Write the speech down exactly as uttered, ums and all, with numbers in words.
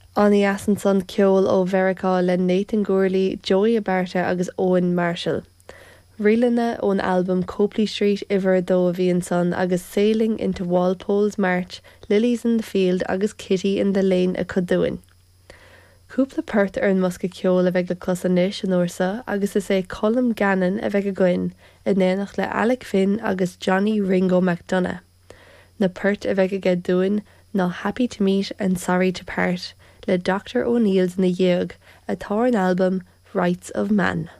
Aní asan san ceol ó Vericá le Nathan Gourley, Joey Abarta agus Owen Marshall. Rilanna ón album Copley Street Iver dó a bhíonn son agus Sailing into Walpole's March, Lilies in the Field agus Kitty in the Lane a Cuduin. Cúpla pert ar an musca ceol a bheith le clusa níos an uairsa agus is é Colm Gannon a bheith go goin i néanach le Alec Finn agus Johnny Ringo McDonough. Na pert a bheith go gcead dúin ná Happy to Meet and Sorry to Part le Doctor O'Neill's na dhéag atá an album Rights of Man.